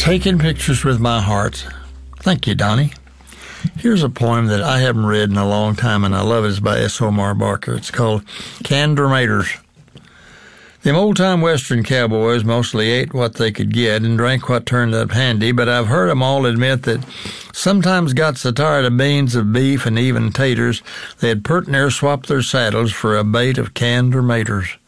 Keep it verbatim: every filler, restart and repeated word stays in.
Taking Pictures with My Heart. Thank you, Donnie. Here's a poem that I haven't read in a long time, and I love it. It's by S. Omar Barker. It's called Canned Tomatoes. Them old-time Western cowboys mostly ate what they could get and drank what turned up handy, but I've heard 'em all admit that sometimes got so tired of beans, of beef, and even taters, they'd pert near swap their saddles for a bait of canned tomatoes.